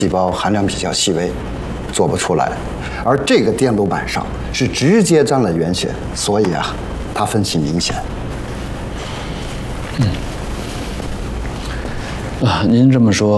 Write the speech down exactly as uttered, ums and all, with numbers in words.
细胞含量比较细微，做不出来。而这个电路板上是直接沾了原血，所以啊，它分歧明显。 嗯。啊，您这么说。